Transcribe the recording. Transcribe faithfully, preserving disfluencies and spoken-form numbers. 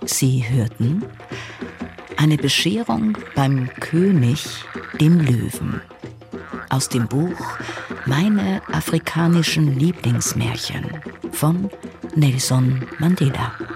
Sie hörten Eine Bescherung beim König, dem Löwen. Aus dem Buch Meine afrikanischen Lieblingsmärchen von Nelson Mandela.